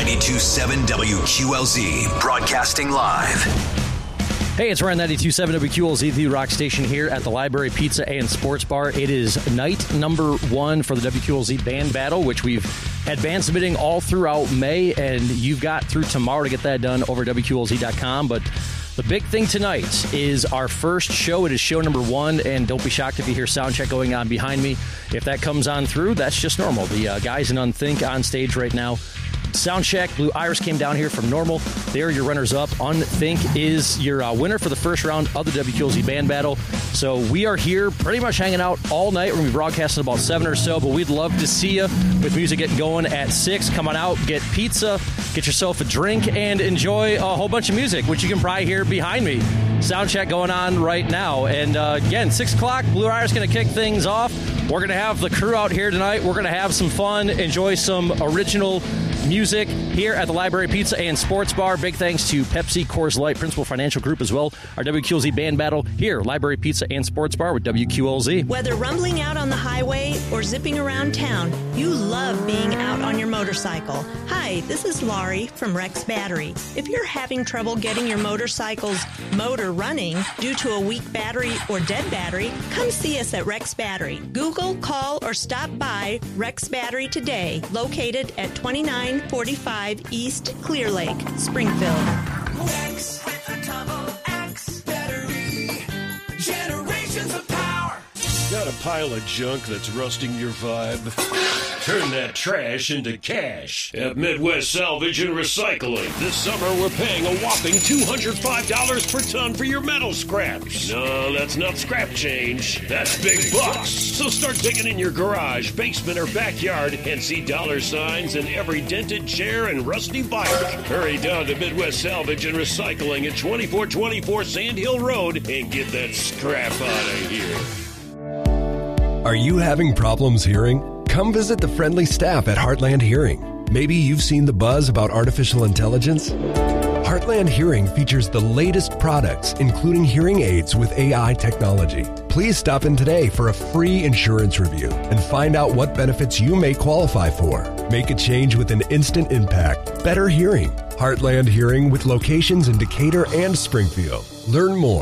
92.7 WQLZ, broadcasting live. Hey, it's Ryan, 92.7 WQLZ, the rock station here at the Library Pizza and Sports Bar. It is night number 1 for the WQLZ band battle, which we've had bands submitting all throughout May, and you've got through tomorrow to get that done over at WQLZ.com. But the big thing tonight is our first show. It is show number 1, and don't be shocked if you hear sound check going on behind me. If that comes on through, that's just normal. The guys in Unthink on stage right now. Soundcheck, Blue Iris came down here from Normal. They're your runners-up. Unthink is your winner for the first round of the WQLZ band battle. So we are here pretty much hanging out all night. We're going to be broadcasting about 7 or so, but we'd love to see you with music getting going at 6. Come on out, get pizza, get yourself a drink, and enjoy a whole bunch of music, which you can probably hear behind me. Soundcheck going on right now. And again, 6 o'clock, Blue Iris going to kick things off. We're going to have the crew out here tonight. We're going to have some fun, enjoy some original music here at the Library Pizza and Sports Bar. Big thanks to Pepsi, Coors Light, Principal Financial Group as well. Our WQLZ band battle here, Library Pizza and Sports Bar with WQLZ. Whether rumbling out on the highway or zipping around town, you love being out on your motorcycle. Hi, this is Laurie from Rex Battery. If you're having trouble getting your motorcycle's motor running due to a weak battery or dead battery, come see us at Rex Battery. Google, call, or stop by Rex Battery today, located at 2945 East Clear Lake, Springfield. X with a double X battery. Generations of power. Got a pile of junk that's rusting your vibe? Turn that trash into cash at Midwest Salvage and Recycling. This summer, we're paying a whopping $205 per ton for your metal scraps. No, that's not scrap change. That's big bucks. So start digging in your garage, basement, or backyard and see dollar signs in every dented chair and rusty bike. Hurry down to Midwest Salvage and Recycling at 2424 Sand Hill Road and get that scrap out of here. Are you having problems hearing? Come visit the friendly staff at Heartland Hearing. Maybe you've seen the buzz about artificial intelligence. Heartland Hearing features the latest products, including hearing aids with AI technology. Please stop in today for a free insurance review and find out what benefits you may qualify for. Make a change with an instant impact. Better hearing. Heartland Hearing with locations in Decatur and Springfield. Learn more